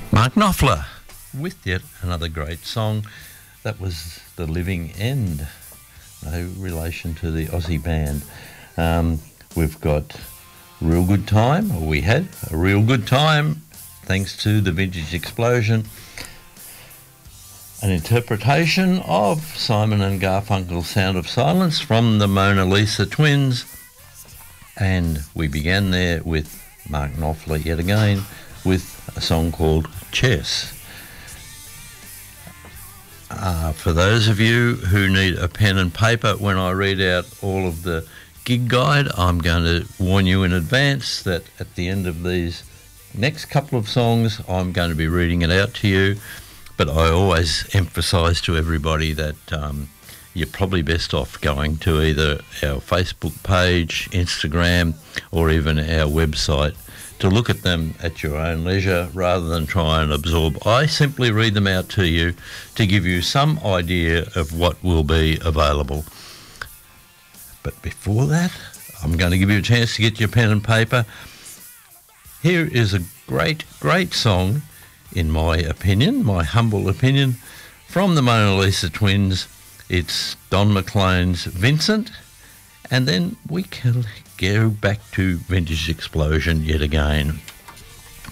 Mark Knopfler with yet another great song. That was The Living End. No relation to the Aussie band. We've got Real Good Time, or we had a real good time, thanks to the Vintage Explosion. An interpretation of Simon and Garfunkel's Sound of Silence from the Mona Lisa Twins. And we began there with Mark Knopfler yet again with a song called Chess. For those of you who need a pen and paper when I read out all of the gig guide, I'm going to warn you in advance that at the end of these next couple of songs, I'm going to be reading it out to you. But I always emphasise to everybody that you're probably best off going to either our Facebook page, Instagram, or even our website to look at them at your own leisure rather than try and absorb. I simply read them out to you to give you some idea of what will be available. But before that, I'm going to give you a chance to get your pen and paper. Here is a great, great song, in my opinion, my humble opinion, from the Mona Lisa Twins. It's Don McLean's Vincent, and then we can go back to Vintage Explosion yet again.